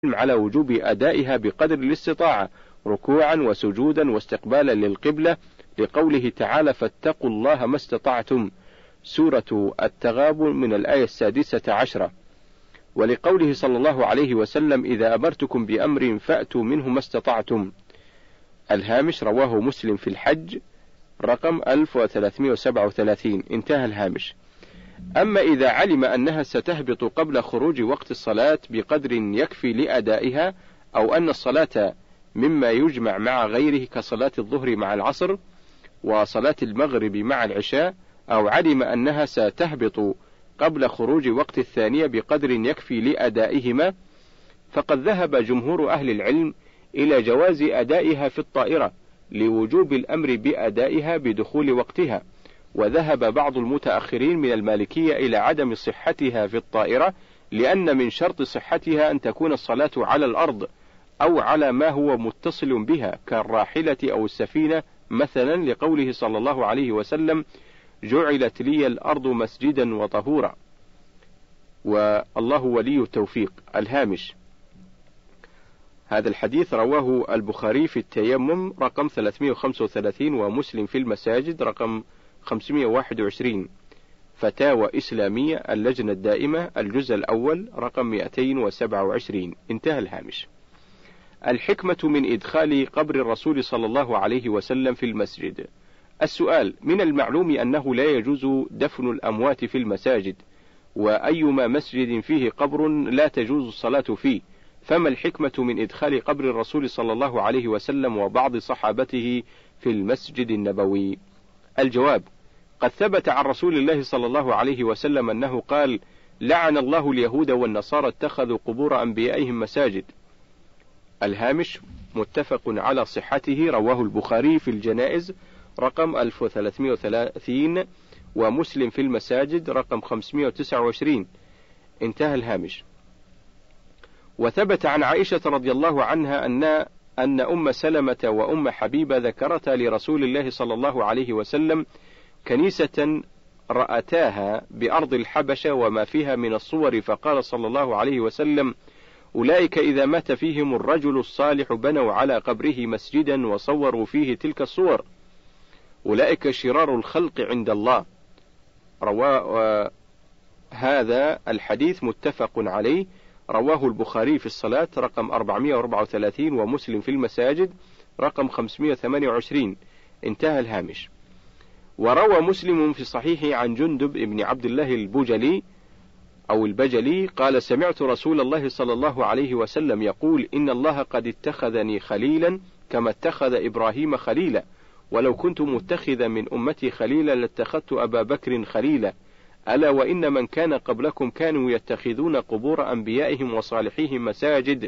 على وجوب أدائها بقدر الاستطاعة ركوعا وسجودا واستقبالا للقبلة، لقوله تعالى: فاتقوا الله ما استطعتم، سورة التغابن من الآية 16، ولقوله صلى الله عليه وسلم: إذا أمرتكم بأمر فأتوا منه ما استطعتم. الهامش: رواه مسلم في الحج رقم 1337. انتهى الهامش. أما إذا علم أنها ستهبط قبل خروج وقت الصلاة بقدر يكفي لأدائها، أو أن الصلاة مما يجمع مع غيره كصلاة الظهر مع العصر وصلاة المغرب مع العشاء، أو علم أنها ستهبط قبل خروج وقت الثانية بقدر يكفي لأدائهما، فقد ذهب جمهور أهل العلم إلى جواز أدائها في الطائرة لوجوب الأمر بأدائها بدخول وقتها، وذهب بعض المتأخرين من المالكية إلى عدم صحتها في الطائرة، لأن من شرط صحتها أن تكون الصلاة على الأرض أو على ما هو متصل بها كالراحلة أو السفينة مثلا، لقوله صلى الله عليه وسلم: جعلت لي الأرض مسجدا وطهورا، والله ولي التوفيق. الهامش: هذا الحديث رواه البخاري في التيمم رقم 335، ومسلم في المساجد رقم 521، فتاوى إسلامية اللجنة الدائمة الجزء الأول رقم 227. انتهى الهامش. الحكمة من إدخال قبر الرسول صلى الله عليه وسلم في المسجد. السؤال: من المعلوم أنه لا يجوز دفن الأموات في المساجد، وأيما مسجد فيه قبر لا تجوز الصلاة فيه، فما الحكمة من إدخال قبر الرسول صلى الله عليه وسلم وبعض صحابته في المسجد النبوي؟ الجواب: قد ثبت عن رسول الله صلى الله عليه وسلم أنه قال: لعن الله اليهود والنصارى اتخذوا قبور أنبيائهم مساجد. الهامش: متفق على صحته، رواه البخاري في الجنائز رقم 1330، ومسلم في المساجد رقم 529. انتهى الهامش. وثبت عن عائشة رضي الله عنها أن أم سلمة وأم حبيبة ذكرتا لرسول الله صلى الله عليه وسلم كنيسة رأتاها بأرض الحبشة وما فيها من الصور، فقال صلى الله عليه وسلم: أولئك إذا مات فيهم الرجل الصالح بنوا على قبره مسجدا وصوروا فيه تلك الصور، أولئك شرار الخلق عند الله. هذا الحديث متفق عليه، رواه البخاري في الصلاة رقم 434، ومسلم في المساجد رقم 528. انتهى الهامش. وروى مسلم في صحيحه عن جندب بن عبد الله البجلي قال: سمعت رسول الله صلى الله عليه وسلم يقول: إن الله قد اتخذني خليلا كما اتخذ إبراهيم خليلا، ولو كنت متخذا من أمتي خليلا لاتخذت أبا بكر خليلا، ألا وإن من كان قبلكم كانوا يتخذون قبور أنبيائهم وصالحيهم مساجد،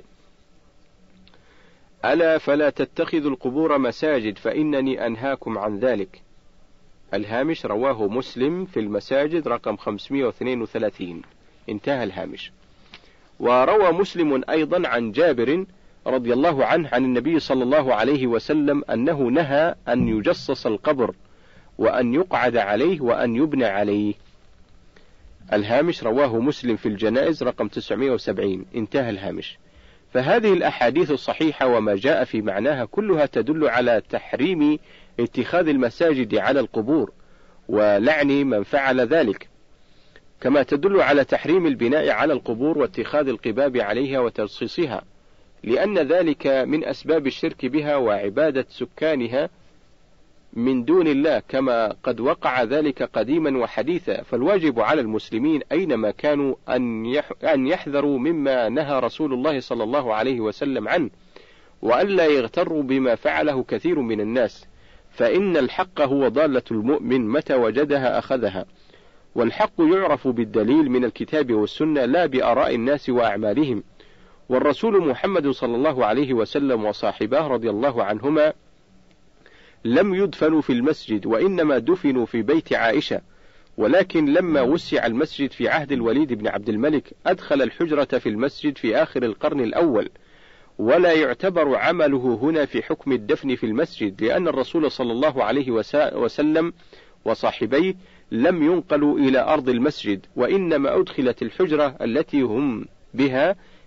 ألا فلا تتخذوا القبور مساجد فإنني أنهاكم عن ذلك. الهامش: رواه مسلم في المساجد رقم 532. انتهى الهامش. وروى مسلم أيضا عن جابر رضي الله عنه عن النبي صلى الله عليه وسلم أنه نهى أن يجصص القبر، وأن يقعد عليه، وأن يبنى عليه. الهامش: رواه مسلم في الجنائز رقم 970. انتهى الهامش. فهذه الأحاديث الصحيحة وما جاء في معناها كلها تدل على تحريم اتخاذ المساجد على القبور ولعن من فعل ذلك، كما تدل على تحريم البناء على القبور واتخاذ القباب عليها وترصيصها، لأن ذلك من أسباب الشرك بها وعبادة سكانها من دون الله، كما قد وقع ذلك قديما وحديثا. فالواجب على المسلمين أينما كانوا أن يحذروا مما نهى رسول الله صلى الله عليه وسلم عنه، وألا يغتروا بما فعله كثير من الناس، فإن الحق هو ضالة المؤمن، متى وجدها أخذها، والحق يعرف بالدليل من الكتاب والسنة لا بآراء الناس وأعمالهم. والرسول محمد صلى الله عليه وسلم وصاحباه رضي الله عنهما لم يدفنوا في المسجد، وإنما دفنوا في بيت عائشة، ولكن لما وسع المسجد في عهد الوليد بن عبد الملك أدخل الحجرة في المسجد في آخر القرن الأول، ولا يعتبر عمله هنا في حكم الدفن في المسجد، لأن الرسول صلى الله عليه وسلم وصاحبيه لم ينقلوا إلى أرض المسجد، وإنما أدخلت الحجرة التي هم بها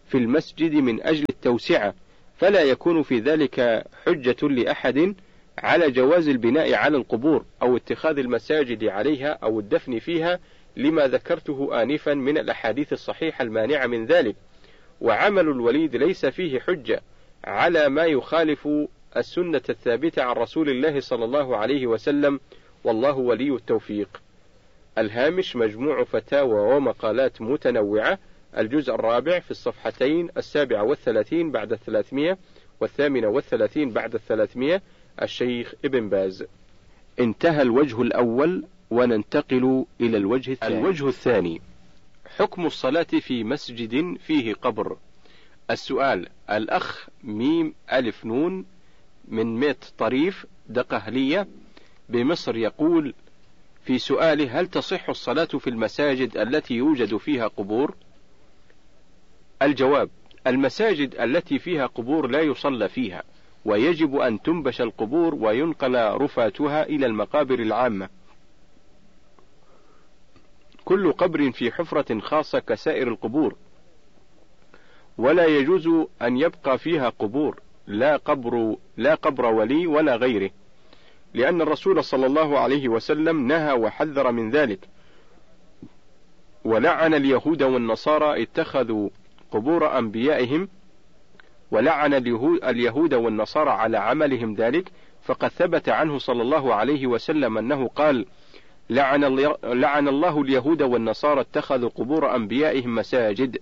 في المسجد من أجل التوسعة، فلا يكون في ذلك حجة لأحد على جواز البناء على القبور أو اتخاذ المساجد عليها أو الدفن فيها، لما ذكرته آنفا من الأحاديث الصحيحة المانعة من ذلك. وعمل الوليد ليس فيه حجة على ما يخالف السنة الثابتة عن رسول الله صلى الله عليه وسلم، والله ولي التوفيق. الهامش مجموع فتاوى ومقالات متنوعة، الجزء الرابع في الصفحتين 37 بعد 300 و38 بعد 300، الشيخ ابن باز. انتهى الوجه الأول، وننتقل إلى الوجه الثاني. الوجه الثاني: حكم الصلاة في مسجد فيه قبر. السؤال: الأخ ميم ألف نون من ميت طريف دقهلية بمصر يقول في سؤاله: هل تصح الصلاة في المساجد التي يوجد فيها قبور؟ الجواب: المساجد التي فيها قبور لا يصلى فيها، ويجب أن تنبش القبور وينقل رفاتها إلى المقابر العامة. كل قبر في حفرة خاصة كسائر القبور، ولا يجوز أن يبقى فيها قبور، لا قبر ولي ولا غيره، لأن الرسول صلى الله عليه وسلم نهى وحذر من ذلك، ولعن اليهود والنصارى اتخذوا قبور أنبيائهم، ولعن اليهود والنصارى على عملهم ذلك، فقد ثبت عنه صلى الله عليه وسلم أنه قال: لعن الله اليهود والنصارى اتخذوا قبور أنبيائهم مساجد.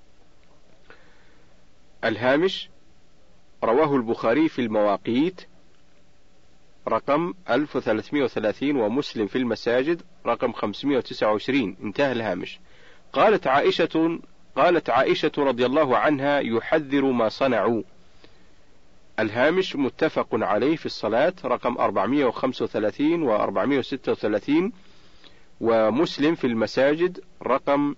الهامش: رواه البخاري في المواقيت رقم 1330، ومسلم في المساجد رقم 529. انتهى الهامش. قالت عائشة رضي الله عنها: يحذر ما صنعوا. الهامش متفق عليه في الصلاة رقم 435 و 436، ومسلم في المساجد رقم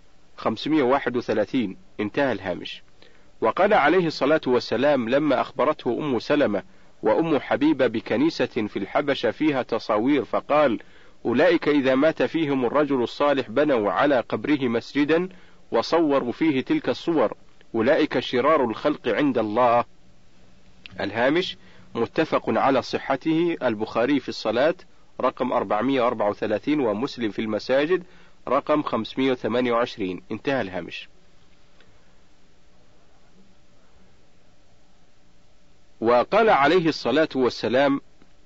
531. انتهى الهامش. وقال عليه الصلاة والسلام لما أخبرته أم سلمة وأم حبيبة بكنيسة في الحبشة فيها تصاوير، فقال: أولئك إذا مات فيهم الرجل الصالح بنوا على قبره مسجدا وصوروا فيه تلك الصور، أولئك شرار الخلق عند الله. الهامش متفق على صحته، البخاري في الصلاة رقم 434، ومسلم في المساجد رقم 528. انتهى الهامش. وقال عليه الصلاة والسلام: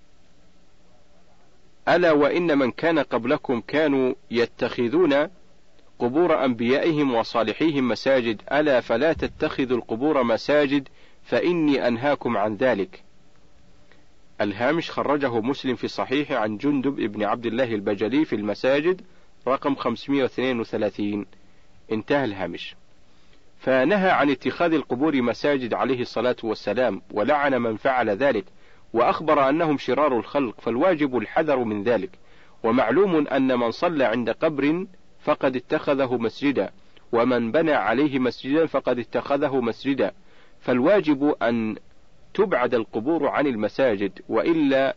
ألا وإن من كان قبلكم كانوا يتخذون قبور أنبيائهم وصالحيهم مساجد، ألا فلا تتخذوا القبور مساجد فإني أنهاكم عن ذلك. الهامش خرجه مسلم في صحيح عن جندب ابن عبد الله البجلي في المساجد رقم 532. انتهى الهامش. فنهى عن اتخاذ القبور مساجد عليه الصلاة والسلام، ولعن من فعل ذلك، وأخبر أنهم شرار الخلق، فالواجب الحذر من ذلك. ومعلوم أن من صلى عند قبر فقد اتخذه مسجدا، ومن بنى عليه مسجدا فقد اتخذه مسجدا، فالواجب أن تبعد القبور عن المساجد، وألا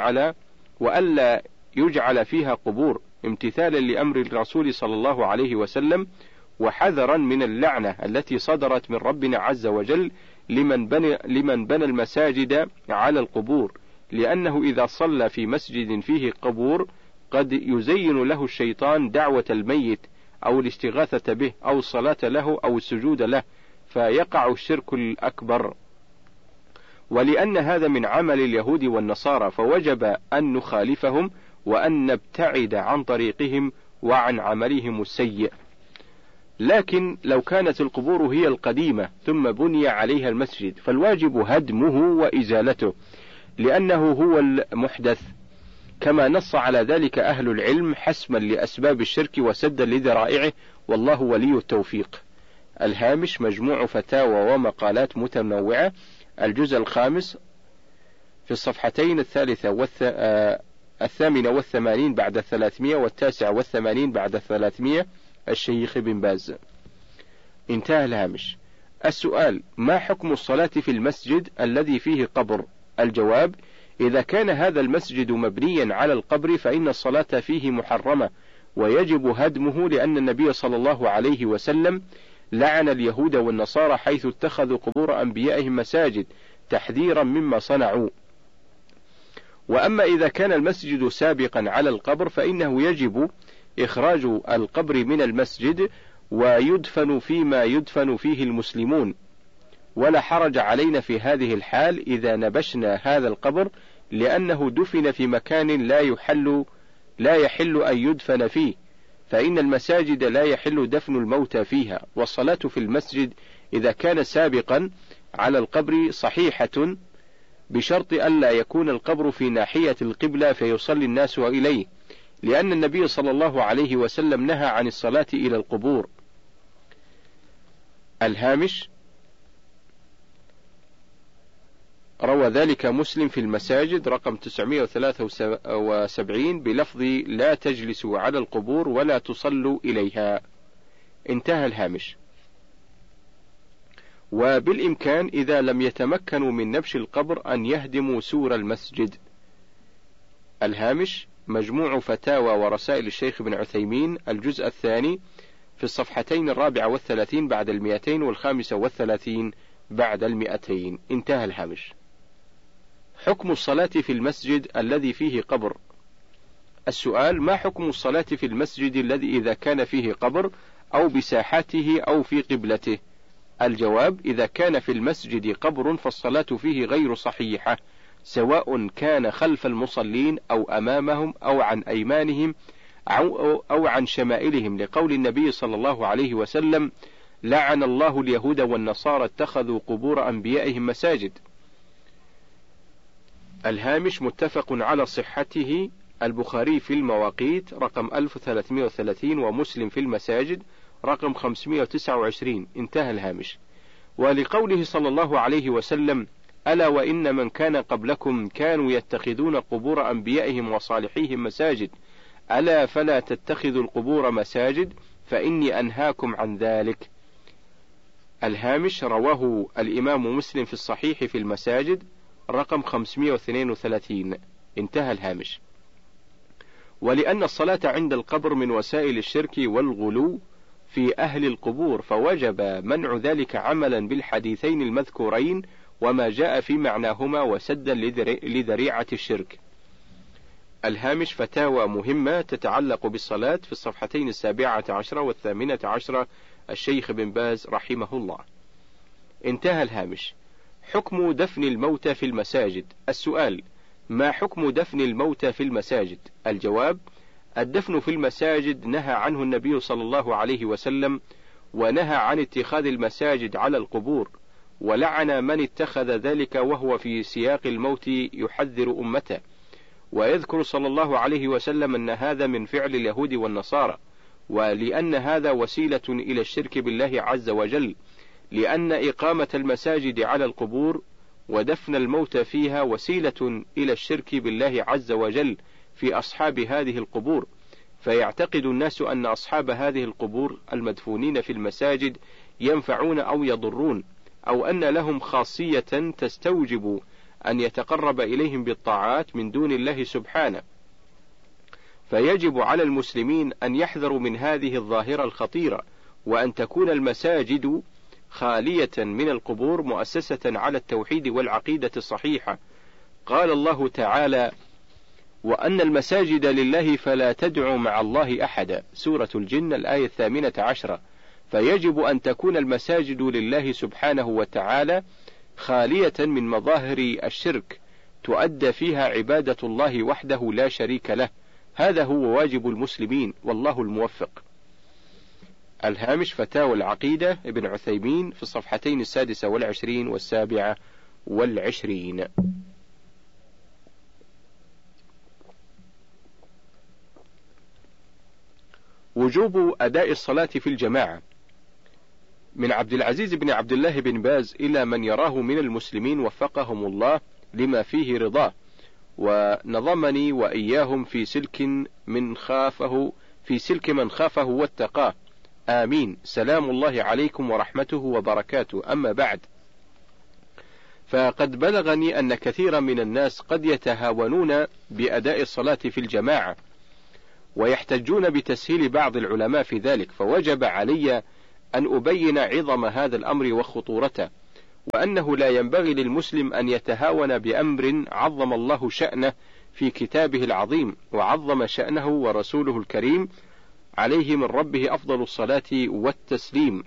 يجعل فيها قبور، امتثالا لأمر الرسول صلى الله عليه وسلم، وحذرا من اللعنة التي صدرت من ربنا عز وجل لمن بنى المساجد على القبور، لأنه إذا صلى في مسجد فيه قبور قد يزين له الشيطان دعوة الميت أو الاستغاثة به أو الصلاة له أو السجود له، فيقع الشرك الأكبر. ولأن هذا من عمل اليهود والنصارى، فوجب أن نخالفهم وأن نبتعد عن طريقهم وعن عملهم السيء. لكن لو كانت القبور هي القديمة ثم بني عليها المسجد، فالواجب هدمه وإزالته، لأنه هو المحدث، كما نص على ذلك أهل العلم حسما لأسباب الشرك وسدا لذرائعه، والله ولي التوفيق. الهامش مجموع فتاوى ومقالات متنوعة، الجزء الخامس في الصفحتين 88 بعد 300 و89 بعد 300، الشيخ ابن باز. انتهى الهامش. السؤال: ما حكم الصلاة في المسجد الذي فيه قبر؟ الجواب: إذا كان هذا المسجد مبنيا على القبر فإن الصلاة فيه محرمة، ويجب هدمه، لأن النبي صلى الله عليه وسلم لعن اليهود والنصارى حيث اتخذوا قبور أنبيائهم مساجد تحذيرا مما صنعوا. وأما إذا كان المسجد سابقا على القبر فإنه يجب إخراج القبر من المسجد ويدفن فيما يدفن فيه المسلمون، ولا حرج علينا في هذه الحال إذا نبشنا هذا القبر، لأنه دفن في مكان لا يحل أن يدفن فيه، فإن المساجد لا يحل دفن الموتى فيها، والصلاة في المسجد إذا كان سابقا على القبر صحيحة بشرط ألا يكون القبر في ناحية القبلة فيصلي الناس إليه، لأن النبي صلى الله عليه وسلم نهى عن الصلاة إلى القبور. الهامش: روى ذلك مسلم في المساجد رقم 973 بلفظ لا تجلسوا على القبور ولا تصلوا إليها. انتهى الهامش. وبالإمكان إذا لم يتمكنوا من نبش القبر أن يهدموا سور المسجد. الهامش: مجموع فتاوى ورسائل الشيخ ابن عثيمين الجزء الثاني في الصفحتين 34 بعد 200 و35 بعد 200. انتهى الهامش. حكم الصلاة في المسجد الذي فيه قبر. السؤال: ما حكم الصلاة في المسجد الذي إذا كان فيه قبر أو بساحته أو في قبلته؟ الجواب: إذا كان في المسجد قبر فالصلاة فيه غير صحيحة، سواء كان خلف المصلين أو أمامهم أو عن أيمانهم أو عن شمائلهم، لقول النبي صلى الله عليه وسلم: لعن الله اليهود والنصارى اتخذوا قبور أنبيائهم مساجد. الهامش: متفق على صحته، البخاري في المواقيت رقم 1330 ومسلم في المساجد رقم 529. انتهى الهامش. ولقوله صلى الله عليه وسلم: ألا وإن من كان قبلكم كانوا يتخذون قبور أنبيائهم وصالحيهم مساجد، ألا فلا تتخذوا القبور مساجد فإني أنهاكم عن ذلك. الهامش: رواه الإمام مسلم في الصحيح في المساجد رقم 532. انتهى الهامش. ولأن الصلاة عند القبر من وسائل الشرك والغلو في أهل القبور، فوجب منع ذلك عملا بالحديثين المذكورين وما جاء في معناهما وسدا لذريعة الشرك. الهامش: فتاوى مهمة تتعلق بالصلاة في الصفحتين 17 و18 الشيخ بن باز رحمه الله. انتهى الهامش. حكم دفن الموتى في المساجد. السؤال: ما حكم دفن الموتى في المساجد؟ الجواب: الدفن في المساجد نهى عنه النبي صلى الله عليه وسلم، ونهى عن اتخاذ المساجد على القبور، ولعن من اتخذ ذلك وهو في سياق الموت يحذر أمته، ويذكر صلى الله عليه وسلم أن هذا من فعل اليهود والنصارى، ولأن هذا وسيلة إلى الشرك بالله عز وجل، لأن إقامة المساجد على القبور ودفن الموتى فيها وسيلة إلى الشرك بالله عز وجل في أصحاب هذه القبور، فيعتقد الناس أن أصحاب هذه القبور المدفونين في المساجد ينفعون أو يضرون، أو أن لهم خاصية تستوجب أن يتقرب إليهم بالطاعات من دون الله سبحانه، فيجب على المسلمين أن يحذروا من هذه الظاهرة الخطيرة، وأن تكون المساجد خالية من القبور مؤسسة على التوحيد والعقيدة الصحيحة. قال الله تعالى: وأن المساجد لله فلا تدعوا مع الله أحدا، سورة الجن الآية 18. فيجب أن تكون المساجد لله سبحانه وتعالى خالية من مظاهر الشرك، تؤدى فيها عبادة الله وحده لا شريك له. هذا هو واجب المسلمين، والله الموفق. الهامش: فتاوى العقيدة ابن عثيمين في الصفحتين 26 و27. وجوب أداء الصلاة في الجماعة. من عبد العزيز بن عبد الله بن باز إلى من يراه من المسلمين وفقهم الله لما فيه رضاه، ونظمني وإياهم في سلك من خافه واتقاه. آمين. سلام الله عليكم ورحمته وبركاته. أما بعد، فقد بلغني أن كثيرا من الناس قد يتهاونون بأداء الصلاة في الجماعة، ويحتجون بتسهيل بعض العلماء في ذلك، فوجب علي أن أبين عظم هذا الأمر وخطورته، وأنه لا ينبغي للمسلم أن يتهاون بأمر عظم الله شأنه في كتابه العظيم، وعظم شأنه ورسوله الكريم عليه من ربه أفضل الصلاة والتسليم،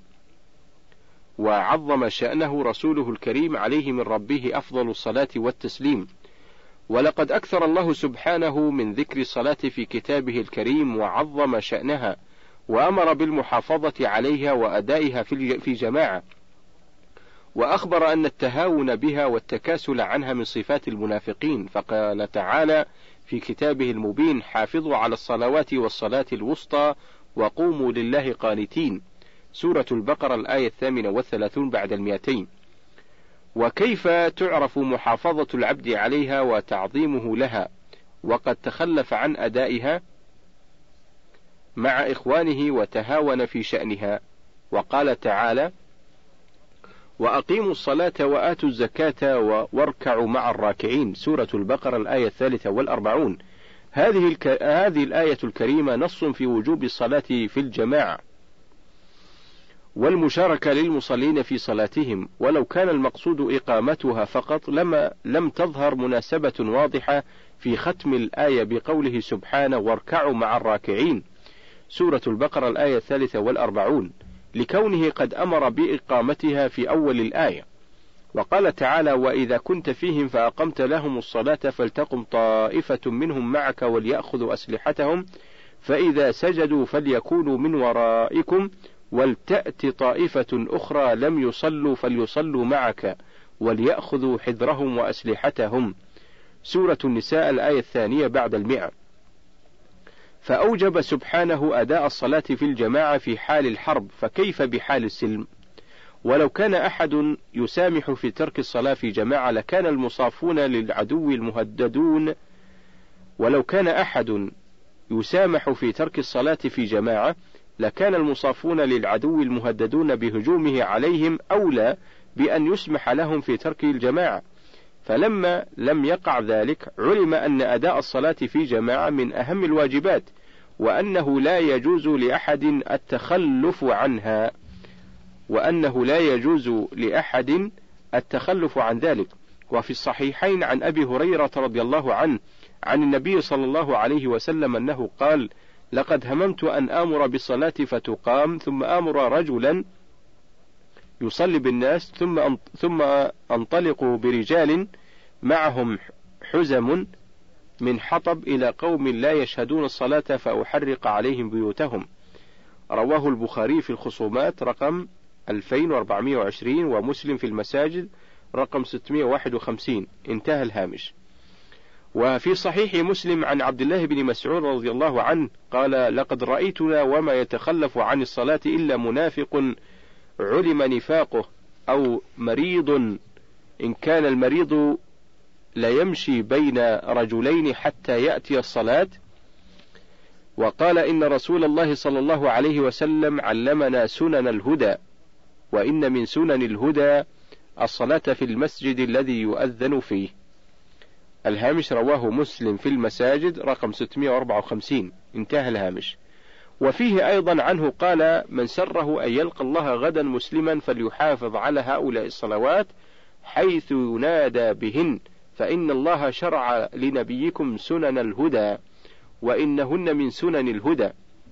وعظم شأنه رسوله الكريم عليه من ربه أفضل الصلاة والتسليم. ولقد أكثر الله سبحانه من ذكر الصلاة في كتابه الكريم وعظم شأنها، وأمر بالمحافظة عليها وأدائها في جماعة، وأخبر أن التهاون بها والتكاسل عنها من صفات المنافقين، فقال تعالى في كتابه المبين: حافظوا على الصلوات والصلاة الوسطى وقوموا لله قانتين. سورة البقرة الآية 38 بعد 200. وكيف تعرف محافظة العبد عليها وتعظيمه لها وقد تخلف عن أدائها مع إخوانه وتهاون في شأنها؟ وقال تعالى: وأقيموا الصلاة وآتوا الزكاة واركعوا مع الراكعين. سورة البقرة الآية 43. هذه الآية الكريمة نص في وجوب الصلاة في الجماعة والمشاركة للمصلين في صلاتهم، ولو كان المقصود إقامتها فقط لم تظهر مناسبة واضحة في ختم الآية بقوله سبحانه: واركعوا مع الراكعين. سورة البقرة الآية 43، لكونه قد أمر بإقامتها في أول الآية. وقال تعالى: وإذا كنت فيهم فأقمت لهم الصلاة فلتقم طائفة منهم معك وليأخذوا أسلحتهم فإذا سجدوا فليكونوا من ورائكم ولتأت طائفة أخرى لم يصلوا فليصلوا معك وليأخذوا حذرهم وأسلحتهم. سورة النساء الآية 2 بعد 100. فأوجب سبحانه أداء الصلاة في الجماعة في حال الحرب، فكيف بحال السلم؟ ولو كان أحد يسامح في ترك الصلاة في جماعة لكان المصافون للعدو المهددون ولو كان أحد يسامح في ترك الصلاة في جماعة لكان المصافون للعدو المهددون بهجومه عليهم أولى بأن يسمح لهم في ترك الجماعة، فلما لم يقع ذلك علم أن أداء الصلاة في جماعة من أهم الواجبات، وأنه لا يجوز لأحد التخلف عن ذلك. وفي الصحيحين عن أبي هريرة رضي الله عنه عن النبي صلى الله عليه وسلم أنه قال: لقد هممت أن آمر بالصلاة فتقام ثم آمر رجلا يصلي بالناس ثم أنطلق برجال معهم حزم من حطب إلى قوم لا يشهدون الصلاة فأحرق عليهم بيوتهم. رواه البخاري في الخصومات رقم 2420 ومسلم في المساجد رقم 651. انتهى الهامش. وفي صحيح مسلم عن عبد الله بن مسعود رضي الله عنه قال: لقد رأيتنا وما يتخلف عن الصلاة إلا منافق علم نفاقه أو مريض، إن كان المريض ليمشي بين رجلين حتى يأتي الصلاة. وقال: إن رسول الله صلى الله عليه وسلم علمنا سنن الهدى، وإن من سنن الهدى الصلاة في المسجد الذي يؤذن فيه. الهامش. رواه مسلم في المساجد رقم 654. انتهى الهامش. وفيه أيضا عنه قال: من سره أن يلقى الله غدا مسلما فليحافظ على هؤلاء الصلوات حيث ينادى بهن، فإن الله شرع لنبيكم سنن الهدى وإنهن من سنن الهدى.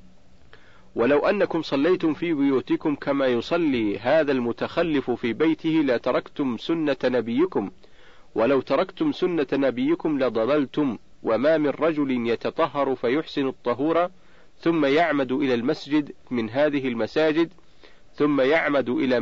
ولو أنكم صليتم في بيوتكم كما يصلي هذا المتخلف في بيته لتركتم سنة نبيكم، ولو تركتم سنة نبيكم لضللتم. وما من رجل يتطهر فيحسن الطهور ثم يعمد إلى المسجد من هذه المساجد ثم يعمد إلى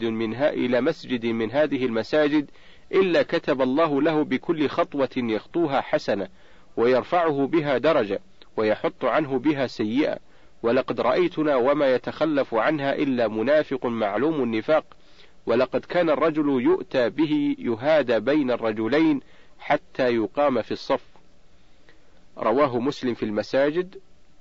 مسجد من هذه المساجد إلا كتب الله له بكل خطوة يخطوها حسنة ويرفعه بها درجة ويحط عنه بها سيئة. ولقد رأيتنا وما يتخلف عنها إلا منافق معلوم النفاق، ولقد كان الرجل يؤتى به يهادى بين الرجلين حتى يقام في الصف. رواه مسلم في المساجد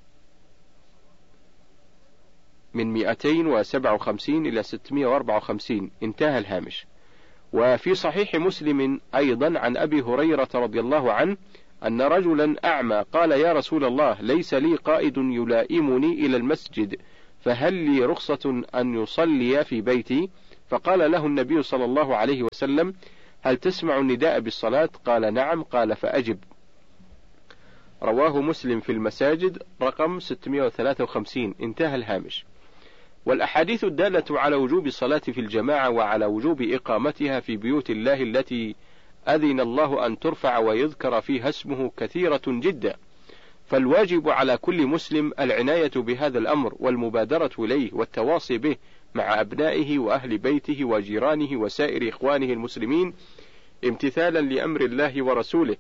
من 257 إلى 654. انتهى الهامش. وفي صحيح مسلم أيضا عن أبي هريرة رضي الله عنه أن رجلا أعمى قال: يا رسول الله، ليس لي قائد يلائمني إلى المسجد فهل لي رخصة أن يصلي في بيتي؟ فقال له النبي صلى الله عليه وسلم: هل تسمع النداء بالصلاة؟ قال: نعم. قال: فأجب. رواه مسلم في المساجد رقم 653. انتهى الهامش. والأحاديث الدالة على وجوب الصلاة في الجماعة وعلى وجوب إقامتها في بيوت الله التي أذن الله أن ترفع ويذكر فيها اسمه كثيرة جدا، فالواجب على كل مسلم العناية بهذا الأمر والمبادرة إليه والتواصي به مع أبنائه وأهل بيته وجيرانه وسائر إخوانه المسلمين، امتثالا لأمر الله ورسوله،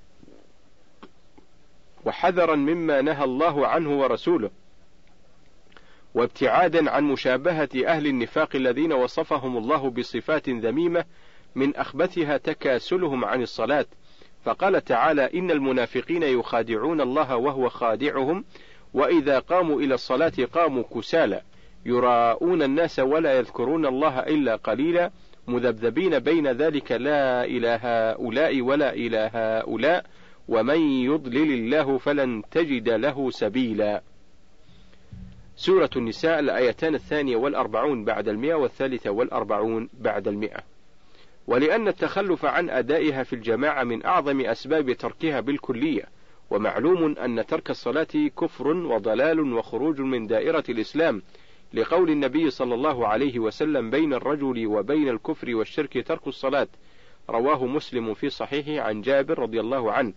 وحذرا مما نهى الله عنه ورسوله، وابتعادا عن مشابهة أهل النفاق الذين وصفهم الله بصفات ذميمة من أخبثها تكاسلهم عن الصلاة. فقال تعالى: إن المنافقين يخادعون الله وهو خادعهم وإذا قاموا إلى الصلاة قاموا كسالى يراءون الناس ولا يذكرون الله إلا قليلا مذبذبين بين ذلك لا إلى هؤلاء ولا إلى هؤلاء ومن يضلل الله فلن تجد له سبيلا. سورة النساء الآيتان 42 بعد 100 و43 بعد 100. ولأن التخلف عن أدائها في الجماعة من أعظم أسباب تركها بالكلية، ومعلوم أن ترك الصلاة كفر وضلال وخروج من دائرة الإسلام، لقول النبي صلى الله عليه وسلم: بين الرجل وبين الكفر والشرك ترك الصلاة. رواه مسلم في صحيحه عن جابر رضي الله عنه.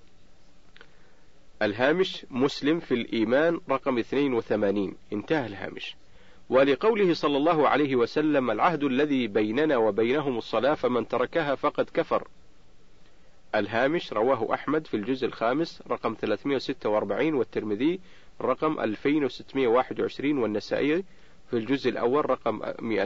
الهامش: مسلم في الإيمان رقم 82. انتهى الهامش. ولقوله صلى الله عليه وسلم: العهد الذي بيننا وبينهم الصلاة فمن تركها فقد كفر. الهامش: رواه أحمد في الجزء الخامس رقم 346 والترمذي رقم 2621 والنسائي في الجزء الأول رقم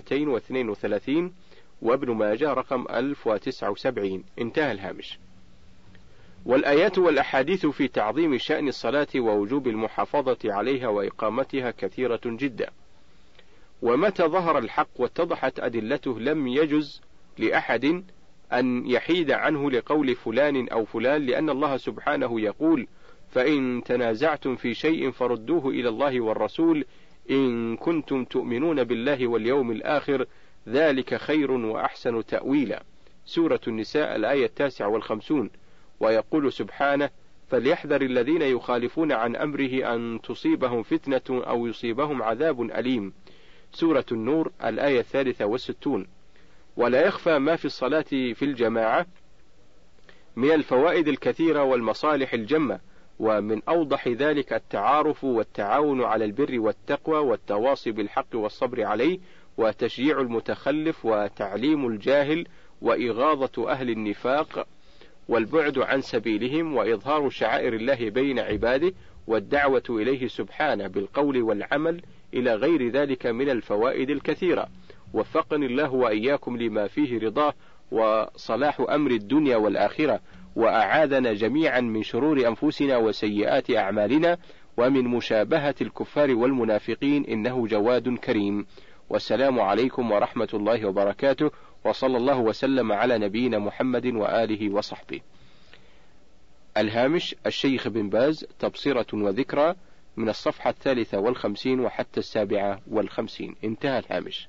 232 وابن ماجه رقم 1079. انتهى الهامش. والآيات والأحاديث في تعظيم شأن الصلاة ووجوب المحافظة عليها وإقامتها كثيرة جدا، ومتى ظهر الحق واتضحت أدلته لم يجز لأحد أن يحيد عنه لقول فلان أو فلان، لأن الله سبحانه يقول: فإن تنازعتم في شيء فردوه إلى الله والرسول إن كنتم تؤمنون بالله واليوم الآخر ذلك خير وأحسن تأويلا. سورة النساء الآية 59. ويقول سبحانه: فليحذر الذين يخالفون عن أمره أن تصيبهم فتنة أو يصيبهم عذاب أليم. سورة النور الآية 63. ولا يخفى ما في الصلاة في الجماعة من الفوائد الكثيرة والمصالح الجمة، ومن أوضح ذلك التعارف والتعاون على البر والتقوى والتواصي بالحق والصبر عليه، وتشجيع المتخلف وتعليم الجاهل وإغاظة أهل النفاق والبعد عن سبيلهم، وإظهار شعائر الله بين عباده والدعوة إليه سبحانه بالقول والعمل، إلى غير ذلك من الفوائد الكثيرة. وفقني الله وإياكم لما فيه رضاه وصلاح أمر الدنيا والآخرة، وأعاذنا جميعا من شرور أنفسنا وسيئات أعمالنا ومن مشابهة الكفار والمنافقين، إنه جواد كريم. والسلام عليكم ورحمة الله وبركاته، وصلى الله وسلم على نبينا محمد وآله وصحبه. الهامش: الشيخ بن باز تبصرة وذكرى، من الصفحة 53 وحتى 57. انتهى الهامش.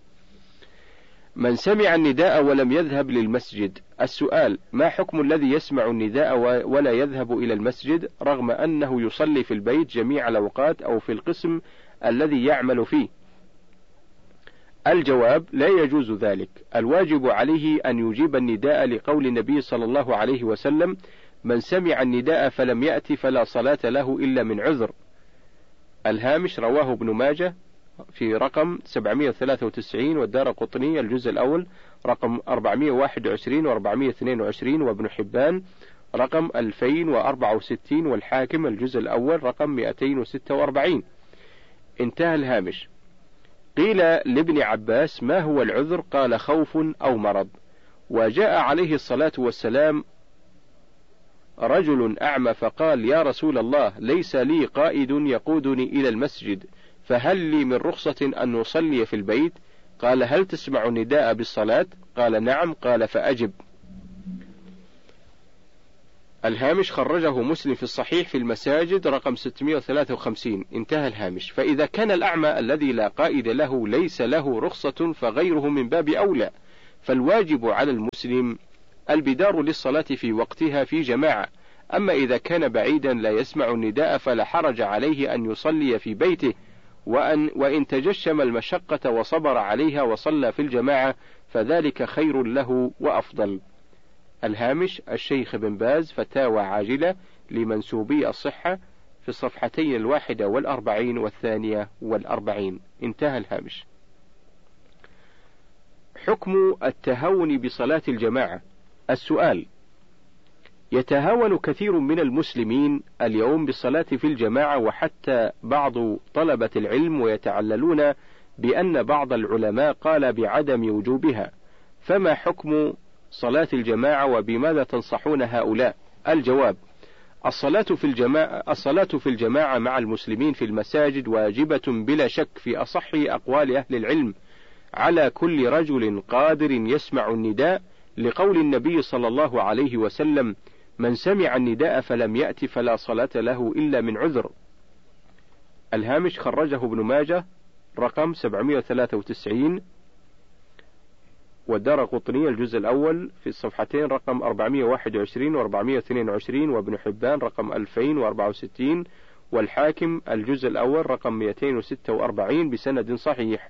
من سمع النداء ولم يذهب للمسجد. السؤال: ما حكم الذي يسمع النداء ولا يذهب إلى المسجد رغم أنه يصلي في البيت جميع الأوقات أو في القسم الذي يعمل فيه؟ الجواب: لا يجوز ذلك. الواجب عليه أن يجيب النداء لقول النبي صلى الله عليه وسلم: من سمع النداء فلم يأتي فلا صلاة له إلا من عذر. الهامش: رواه ابن ماجه في رقم 793 والدارقطني الجزء الأول رقم 421 و422 وابن حبان رقم 2064 والحاكم الجزء الأول رقم 246. انتهى الهامش. قيل لابن عباس: ما هو العذر؟ قال: خوف أو مرض. وجاء عليه الصلاة والسلام رجل أعمى فقال: يا رسول الله، ليس لي قائد يقودني إلى المسجد، فهل لي من رخصة أن نصلي في البيت؟ قال: هل تسمع النداء بالصلاة؟ قال: نعم. قال: فأجب. الهامش خرجه مسلم في الصحيح في المساجد رقم 653. انتهى الهامش. فإذا كان الأعمى الذي لا قائد له ليس له رخصة فغيره من باب أولى، فالواجب على المسلم البدار للصلاة في وقتها في جماعة. أما إذا كان بعيدا لا يسمع النداء فلا حرج عليه أن يصلي في بيته، وإن تجشم المشقة وصبر عليها وصلى في الجماعة فذلك خير له وأفضل. الهامش الشيخ بن باز فتاوى عاجلة لمنسوبي الصحة في الصفحتين 41 و42. انتهى الهامش. حكم التهاون بصلاة الجماعة. السؤال: يتهاون كثير من المسلمين اليوم بالصلاة في الجماعة، وحتى بعض طلبة العلم، ويتعللون بأن بعض العلماء قال بعدم وجوبها، فما حكم صلاة الجماعة وبماذا تنصحون هؤلاء؟ الجواب: الصلاة في الجماعة مع المسلمين في المساجد واجبة بلا شك في أصح أقوال أهل العلم على كل رجل قادر يسمع النداء، لقول النبي صلى الله عليه وسلم: من سمع النداء فلم يأت فلا صلاة له إلا من عذر. الهامش خرجه ابن ماجه رقم 793، والدارقطني الجزء الأول في الصفحتين رقم 421 و422، وابن حبان رقم 2064، والحاكم الجزء الأول رقم 246 بسند صحيح.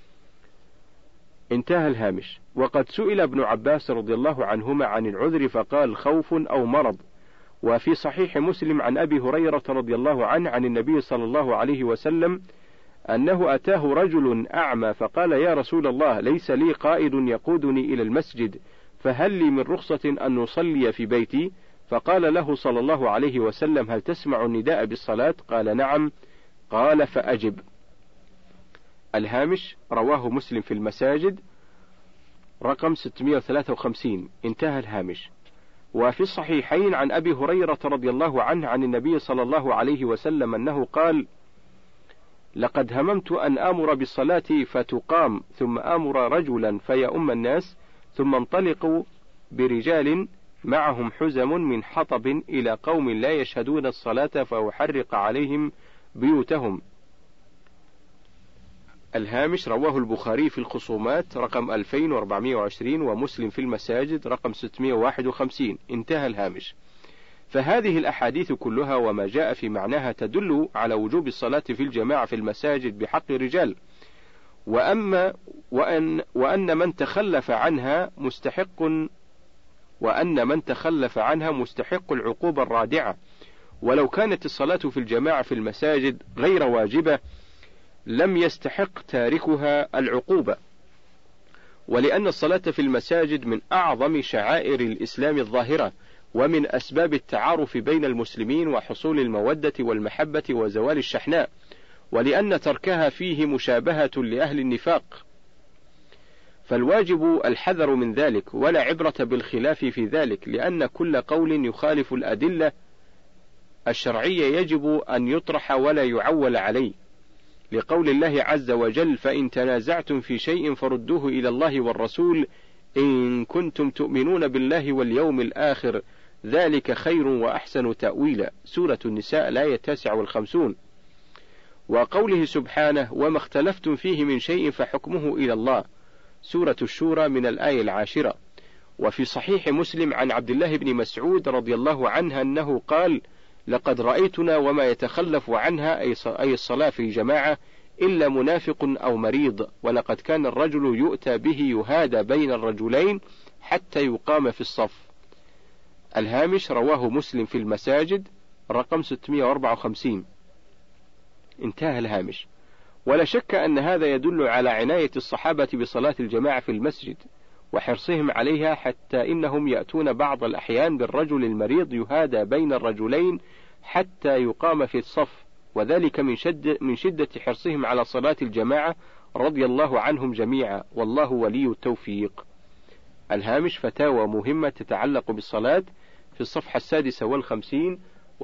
انتهى الهامش. وقد سئل ابن عباس رضي الله عنهما عن العذر فقال: خوف أو مرض. وفي صحيح مسلم عن أبي هريرة رضي الله عنه عن النبي صلى الله عليه وسلم أنه أتاه رجل أعمى فقال: يا رسول الله، ليس لي قائد يقودني إلى المسجد، فهل لي من رخصة أن نصلي في بيتي؟ فقال له صلى الله عليه وسلم: هل تسمع النداء بالصلاة؟ قال: نعم. قال: فأجب. الهامش رواه مسلم في المساجد رقم 653. انتهى الهامش. وفي الصحيحين عن أبي هريرة رضي الله عنه عن النبي صلى الله عليه وسلم أنه قال: لقد هممت أن آمر بالصلاة فتقام، ثم آمر رجلا فيؤم الناس، ثم انطلقوا برجال معهم حزم من حطب إلى قوم لا يشهدون الصلاة فأحرق عليهم بيوتهم. الهامش رواه البخاري في الخصومات رقم 2420، ومسلم في المساجد رقم 651. انتهى الهامش. فهذه الأحاديث كلها وما جاء في معناها تدل على وجوب الصلاة في الجماعة في المساجد بحق الرجال، وأن من تخلف عنها مستحق العقوبة الرادعة. ولو كانت الصلاة في الجماعة في المساجد غير واجبة لم يستحق تاركها العقوبة، ولأن الصلاة في المساجد من أعظم شعائر الإسلام الظاهرة، ومن أسباب التعارف بين المسلمين وحصول المودة والمحبة وزوال الشحناء، ولأن تركها فيه مشابهة لأهل النفاق، فالواجب الحذر من ذلك، ولا عبرة بالخلاف في ذلك، لأن كل قول يخالف الأدلة الشرعية يجب أن يطرح ولا يعول عليه، لقول الله عز وجل: فإن تنازعتم في شيء فردوه إلى الله والرسول إن كنتم تؤمنون بالله واليوم الآخر ذلك خير وأحسن تأويلا. سورة النساء الآية 59. وقوله سبحانه: وما اختلفتم فيه من شيء فحكمه إلى الله. سورة الشورى من الآية 10. وفي صحيح مسلم عن عبد الله بن مسعود رضي الله عنه أنه قال: لقد رأيتنا وما يتخلف عنها أي الصلاة في جماعة إلا منافق أو مريض، ولقد كان الرجل يؤتى به يهادى بين الرجلين حتى يقام في الصف. الهامش رواه مسلم في المساجد رقم 654. انتهى الهامش. ولا شك أن هذا يدل على عناية الصحابة بصلاة الجماعة في المسجد وحرصهم عليها، حتى إنهم يأتون بعض الأحيان بالرجل المريض يهادى بين الرجلين حتى يقام في الصف، وذلك من شدة حرصهم على صلاة الجماعة رضي الله عنهم جميعا، والله ولي التوفيق. الهامش فتاوى مهمة تتعلق بالصلاة في الصفحة 56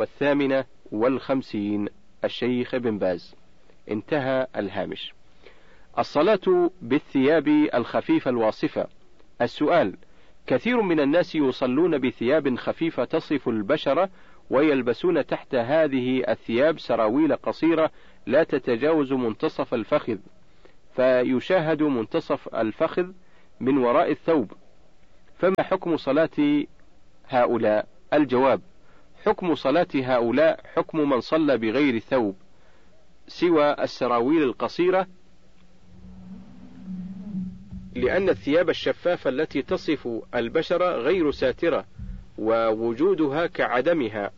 و58 الشيخ بن باز. انتهى الهامش. الصلاة بالثياب الخفيفة الواصفة. السؤال: كثير من الناس يصلون بثياب خفيفة تصف البشرة، ويلبسون تحت هذه الثياب سراويل قصيرة لا تتجاوز منتصف الفخذ، فيشاهد منتصف الفخذ من وراء الثوب. فما حكم صلاة هؤلاء؟ الجواب: حكم صلاة هؤلاء حكم من صلى بغير ثوب سوى السراويل القصيرة، لأن الثياب الشفافة التي تصف البشرة غير ساترة، ووجودها كعدمها،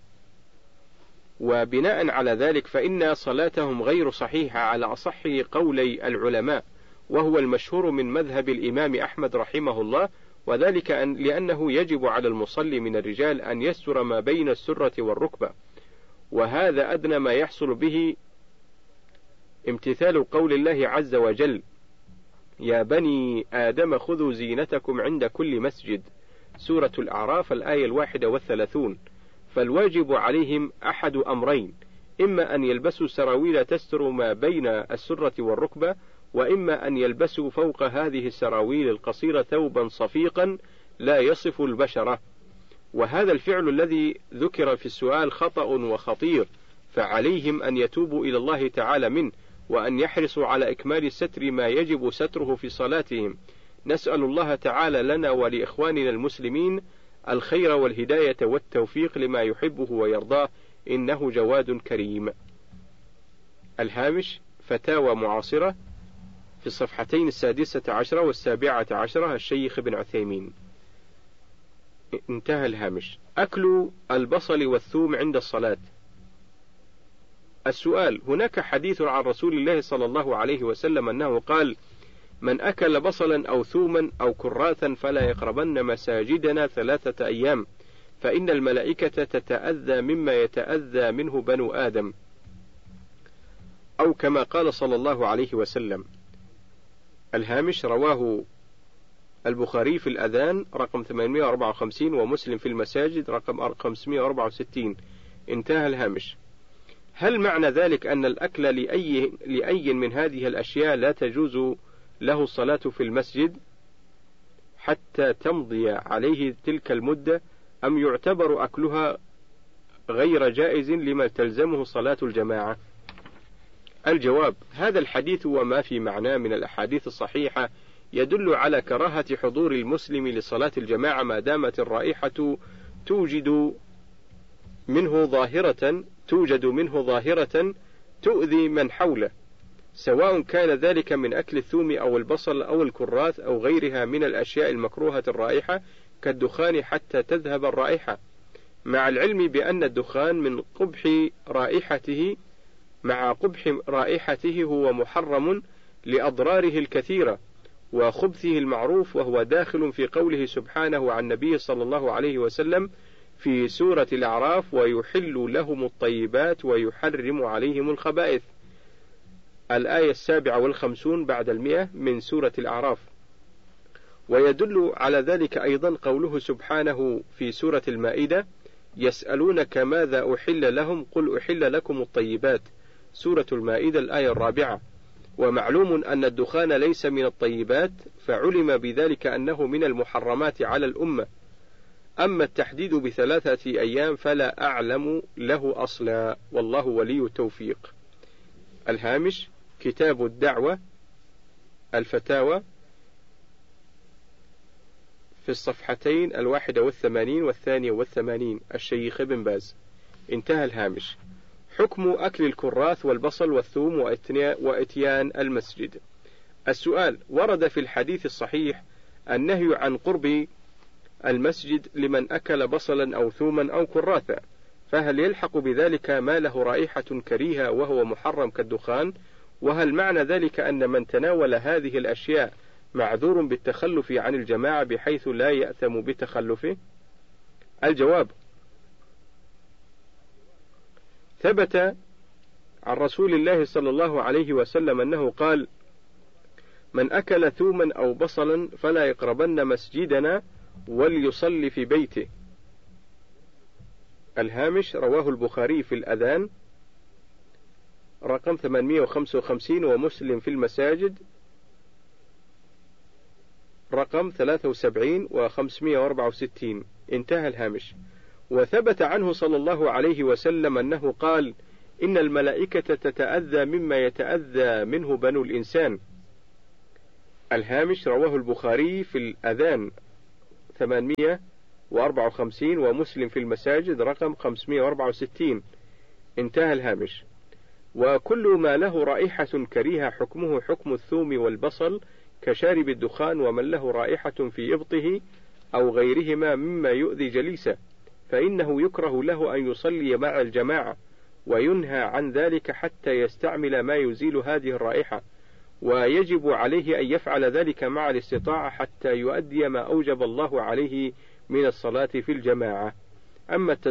وبناء على ذلك فإن صلاتهم غير صحيحة على أصح قولي العلماء، وهو المشهور من مذهب الإمام أحمد رحمه الله، وذلك لأنه يجب على المصلي من الرجال أن يستر ما بين السرة والركبة، وهذا أدنى ما يحصل به امتثال قول الله عز وجل: يا بني آدم خذوا زينتكم عند كل مسجد، سورة الأعراف الآية 31. فالواجب عليهم أحد أمرين: إما أن يلبسوا سراويل تستر ما بين السرة والركبة، وإما أن يلبسوا فوق هذه السراويل القصيرة ثوبا صفيقا لا يصف البشرة. وهذا الفعل الذي ذكر في السؤال خطأ وخطير، فعليهم أن يتوبوا إلى الله تعالى منه، وأن يحرصوا على إكمال ستر ما يجب ستره في صلاتهم. نسأل الله تعالى لنا ولإخواننا المسلمين الخير والهداية والتوفيق لما يحبه ويرضاه، إنه جواد كريم. الهامش: فتاوى معاصرة، في الصفحتين 16 و17، الشيخ ابن عثيمين. انتهى الهامش. أكل البصل والثوم عند الصلاة. السؤال: هناك حديث عن رسول الله صلى الله عليه وسلم أنه قال: من أكل بصلا أو ثوما أو كراثا فلا يقربن مساجدنا 3 أيام، فإن الملائكة تتأذى مما يتأذى منه بنو آدم، أو كما قال صلى الله عليه وسلم. الهامش: رواه البخاري في الأذان رقم 854، ومسلم في المساجد رقم 564. انتهى الهامش. هل معنى ذلك أن الأكل لأي من هذه الأشياء لا تجوز له الصلاة في المسجد حتى تمضي عليه تلك المدة، أم يعتبر أكلها غير جائز لما تلزمه صلاة الجماعة؟ الجواب: هذا الحديث وما في معناه من الأحاديث الصحيحة يدل على كراهة حضور المسلم لصلاة الجماعة ما دامت الرائحة توجد منه ظاهرة تؤذي من حوله، سواء كان ذلك من أكل الثوم أو البصل أو الكراث أو غيرها من الأشياء المكروهة الرائحة كالدخان حتى تذهب الرائحة، مع العلم بأن الدخان مع قبح رائحته هو محرم لأضراره الكثيرة وخبثه المعروف، وهو داخل في قوله سبحانه عن النبي صلى الله عليه وسلم في سورة الأعراف: ويحل لهم الطيبات ويحرم عليهم الخبائث، الآية 57 بعد 100 من سورة الأعراف. ويدل على ذلك أيضا قوله سبحانه في سورة المائدة: يسألونك ماذا أحل لهم قل أحل لكم الطيبات، سورة المائدة الآية 4. ومعلوم أن الدخان ليس من الطيبات، فعلم بذلك أنه من المحرمات على الأمة. أما التحديد ب3 أيام فلا أعلم له أصلا، والله ولي التوفيق. الهامش: كتاب الدعوة الفتاوى، في الصفحتين 81 و82، الشيخ ابن باز. انتهى الهامش. حكم أكل الكراث والبصل والثوم وإتيان المسجد. السؤال: ورد في الحديث الصحيح النهي عن قرب المسجد لمن أكل بصلا أو ثوما أو كراثا، فهل يلحق بذلك ما له رائحة كريهة وهو محرم كالدخان؟ وهل معنى ذلك أن من تناول هذه الأشياء معذور بالتخلف عن الجماعة بحيث لا يأثم بتخلفه؟ الجواب: ثبت عن رسول الله صلى الله عليه وسلم أنه قال: من أكل ثوما أو بصلا فلا يقربن مسجدنا وليصلي في بيته. الهامش: رواه البخاري في الأذان رقم 855، ومسلم في المساجد رقم 73 و564. انتهى الهامش. وثبت عنه صلى الله عليه وسلم أنه قال: إن الملائكة تتأذى مما يتأذى منه بنو الإنسان. الهامش رواه البخاري في الأذان 854 ومسلم في المساجد رقم 564. انتهى الهامش. وكل ما له رائحة كريهة حكمه حكم الثوم والبصل كشارب الدخان، ومن له رائحة في إبطه أو غيرهما مما يؤذي جليسه فإنه يكره له أن يصلي مع الجماعة، وينهى عن ذلك حتى يستعمل ما يزيل هذه الرائحة، ويجب عليه أن يفعل ذلك مع الاستطاعة حتى يؤدي ما أوجب الله عليه من الصلاة في الجماعة. أما